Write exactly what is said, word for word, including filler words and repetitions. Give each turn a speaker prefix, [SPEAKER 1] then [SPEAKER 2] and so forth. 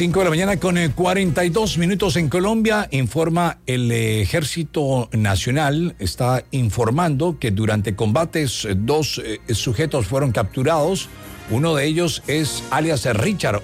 [SPEAKER 1] cinco de la mañana con eh, cuarenta y dos minutos en Colombia. Informa el eh, Ejército Nacional, está informando que durante combates eh, dos eh, sujetos fueron capturados. Uno de ellos es alias Richard